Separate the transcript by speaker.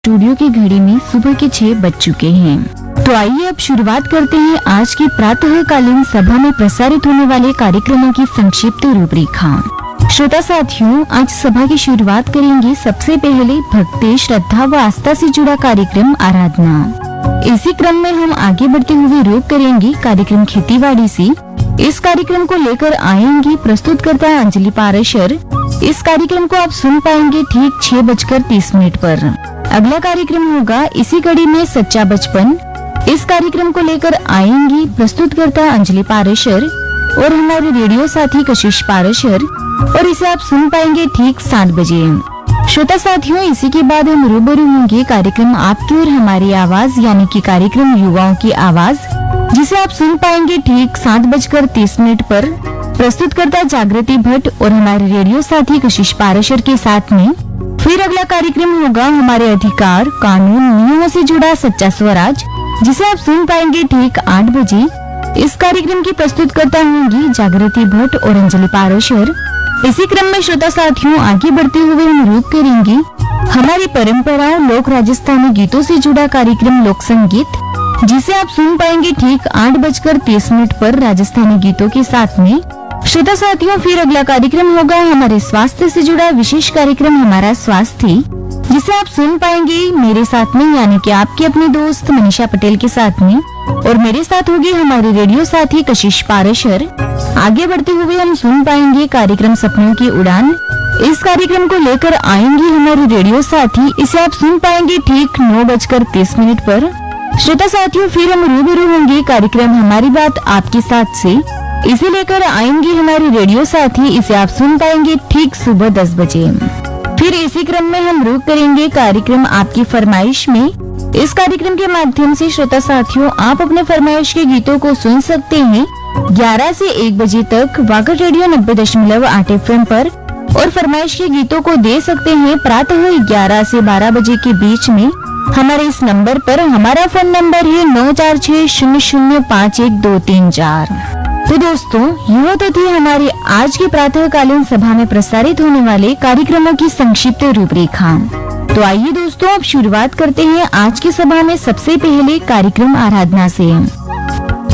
Speaker 1: Studio की घड़ी में सुबह के 6 बज चुके हैं। तो आइए अब शुरुआत करते हैं आज की प्रातःकालीन सभा में प्रसारित होने वाले कार्यक्रमों की संक्षिप्त रूपरेखा। श्रोता साथियों, आज सभा की शुरुआत करेंगे सबसे पहले भक्ति, श्रद्धा व आस्था से जुड़ा कार्यक्रम आराधना। इसी क्रम में हम आगे बढ़ते हुए रुक करेंगे कार्यक्रम खेतीबाड़ी से। इस कार्यक्रम को लेकर आएंगी प्रस्तुतकर्ता अंजलि पाराशर। इस कार्यक्रम को आप सुन पाएंगे ठीक 6:30 पर। अगला कार्यक्रम होगा इसी कड़ी में सच्चा बचपन। इस कार्यक्रम को लेकर आएंगी प्रस्तुतकर्ता अंजलि पाराशर और हमारे रेडियो साथी कशिश पाराशर, और इसे आप सुन पाएंगे ठीक 7 बजे। श्रोता साथियों, इसी के बाद हम रूबरू होंगे कार्यक्रम आपकी और हमारी आवाज यानी कि कार्यक्रम युवाओं की आवाज, जिसे आप सुन पाएंगे ठीक 7:30 पर। प्रस्तुतकर्ता जागृति भट्ट और हमारे रेडियो साथी कशिश पाराशर के साथ में। फिर अगला कार्यक्रम होगा हमारे अधिकार, कानून, नियमों से जुड़ा सच्चा स्वराज, जिसे आप सुन पाएंगे ठीक 8 बजे। इस कार्यक्रम की प्रस्तुतकर्ता होंगी जागृति भट्ट और अंजलि पाराशर। इसी क्रम में श्रोता साथियों, आगे बढ़ते हुए हम रुक करेंगे हमारी परंपरा लोक राजस्थानी गीतों से जुड़ा कार्यक्रम लोक संगीत, जिसे आप सुन पाएंगे ठीक 8:30 पर राजस्थानी गीतों के साथ में। श्रोता साथियों, फिर अगला कार्यक्रम होगा हमारे स्वास्थ्य से जुड़ा विशेष कार्यक्रम हमारा स्वास्थ्य, जिसे आप सुन पाएंगे मेरे साथ में यानी कि आपके अपने दोस्त मनीषा पटेल के साथ में, और मेरे साथ होगी हमारे रेडियो साथी कशिश पाराशर। आगे बढ़ते हुए हम सुन पाएंगे कार्यक्रम सपनों की उड़ान। इस कार्यक्रम को लेकर आएंगे हमारे रेडियो साथी, इसे आप सुन पाएंगे ठीक 9:30 पर। श्रोता साथियों, फिर हम रूबरू होंगे कार्यक्रम हमारी बात आपके साथ से, इसे लेकर आएंगे हमारे रेडियो साथी, इसे आप सुन पाएंगे ठीक सुबह 10 बजे। फिर इसी क्रम में हम रुक करेंगे कार्यक्रम आपकी फरमाइश में। इस कार्यक्रम के माध्यम से श्रोता साथियों, आप अपने फरमाइश के गीतों को सुन सकते हैं 11 से 1 बजे तक वाकर रेडियो 90.8 FM पर, और फरमाइश के गीतों को दे सकते हैं प्रातः 11 से 12 बजे के बीच में हमारे इस नंबर पर। हमारा फोन नंबर है 9460051234। तो दोस्तों, यह तो थी हमारे आज की प्रातःकालीन सभा में प्रसारित होने वाले कार्यक्रमों की संक्षिप्त रूपरेखा। तो आइए दोस्तों, अब शुरुआत करते हैं आज की सभा में सबसे पहले कार्यक्रम आराधना से।